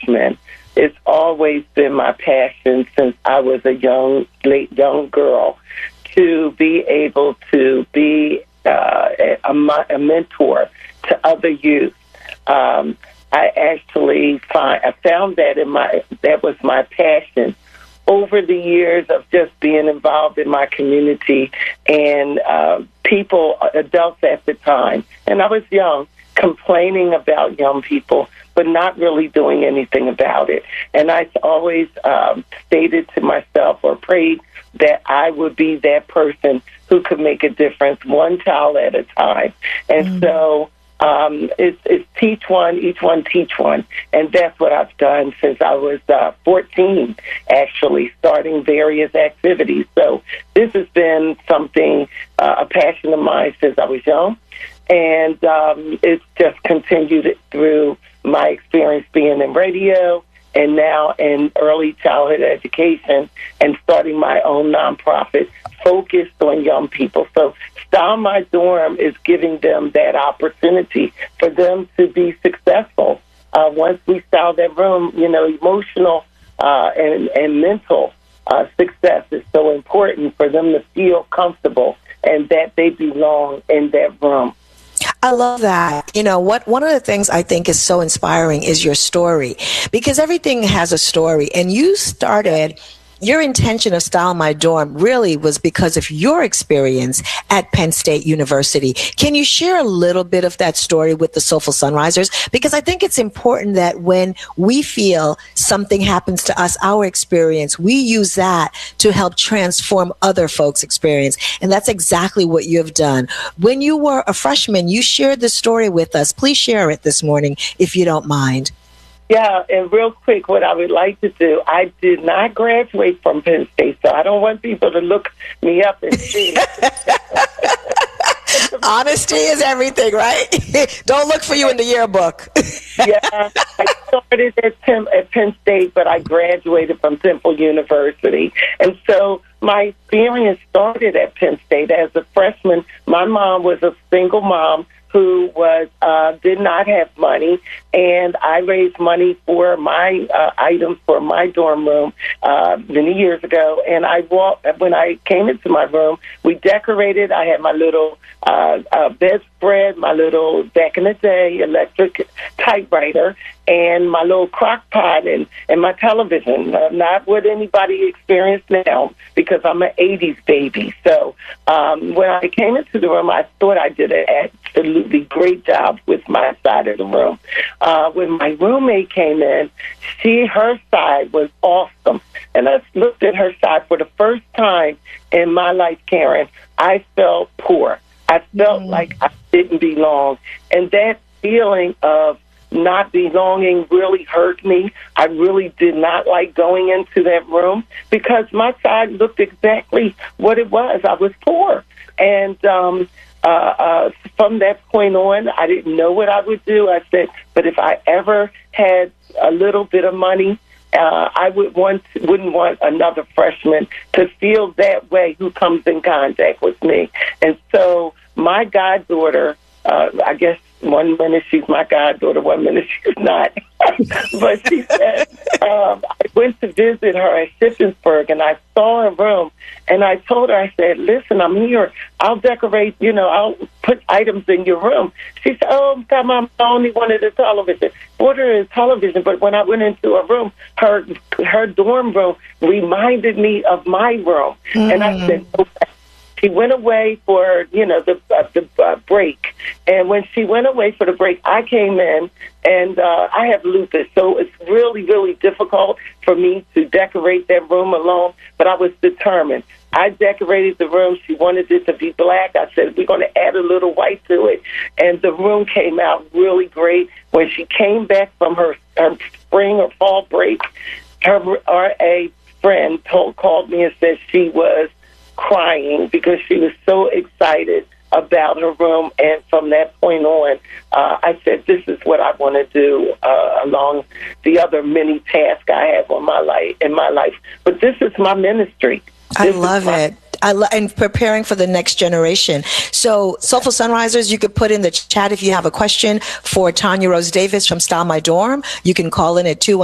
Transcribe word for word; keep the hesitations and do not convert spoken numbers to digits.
freshmen. It's always been my passion since I was a young, late young girl to be able to be uh, a, a mentor to other youth. Um, I actually find I found that in my that was my passion over the years of just being involved in my community and uh, people, adults at the time, and I was young, complaining about young people, but not really doing anything about it. And I always um, stated to myself or prayed that I would be that person who could make a difference, one child at a time. And mm-hmm. so um, it's, it's teach one, each one teach one. And that's what I've done since I was uh, fourteen, actually, starting various activities. So this has been something, uh, a passion of mine since I was young. And um, it's just continued through my experience being in radio and now in early childhood education and starting my own nonprofit focused on young people. So Style My Dorm is giving them that opportunity for them to be successful. Uh, once we style that room, you know, emotional uh, and, and mental uh, success is so important for them to feel comfortable and that they belong in that room. I love that. You know, what one of the things I think is so inspiring is your story, because everything has a story. And you started, your intention of Style My Dorm really was because of your experience at Penn State University. Can you share a little bit of that story with the Soulful Sunrisers? Because I think it's important that when we feel something happens to us, our experience, we use that to help transform other folks' experience. And that's exactly what you have done. When you were a freshman, you shared the story with us. Please share it this morning, if you don't mind. Yeah, and real quick, what I would like to do, I did not graduate from Penn State, so I don't want people to look me up and see. Honesty is everything, right? Don't look for you in the yearbook. Yeah, I started at Penn, at Penn State, but I graduated from Temple University. And so my experience started at Penn State as a freshman. My mom was a single mom who was uh, did not have money, and I raised money for my uh, items for my dorm room uh, many years ago. And I walked when I came into my room. We decorated. I had my little uh, uh, bedspread, my little back in the day electric typewriter, and my little crock pot and, and my television. Uh, not what anybody experienced now, because I'm an eighties baby. So um, when I came into the room, I thought I did an absolutely great job with my side of the room. Uh, when my roommate came in, she her side was awesome. And I looked at her side for the first time in my life, Karen. I felt poor. I felt mm. like I didn't belong. And that feeling of not belonging really hurt me. I really did not like going into that room because my side looked exactly what it was. I was poor. And um, uh, uh, from that point on, I didn't know what I would do. I said, but if I ever had a little bit of money, uh, I would want wouldn't want another freshman to feel that way who comes in contact with me. And so my goddaughter, uh, I guess, one minute she's my goddaughter, one minute she's not. But she said, um, I went to visit her at Shippensburg, and I saw her room, and I told her, I said, listen, I'm here. I'll decorate, you know, I'll put items in your room. She said, oh, God, Mom, I only wanted a television. Order a television. But when I went into her room, her her dorm room reminded me of my room. Mm. And I said, okay. She went away for, you know, the uh, the uh, break. And when she went away for the break, I came in, and uh, I have lupus, so it's really, really difficult for me to decorate that room alone. But I was determined. I decorated the room. She wanted it to be black. I said, we're going to add a little white to it. And the room came out really great. When she came back from her, her spring or fall break, her R A friend told, called me and said she was crying because she was so excited about her room. And from that point on, uh, I said, this is what I want to do uh, along the other many tasks I have on my life in my life. But this is my ministry. This I love my- it. I lo- and preparing for the next generation. So, Soulful Sunrisers, you could put in the chat if you have a question for Tanya Rose Davis from Style My Dorm. You can call in at two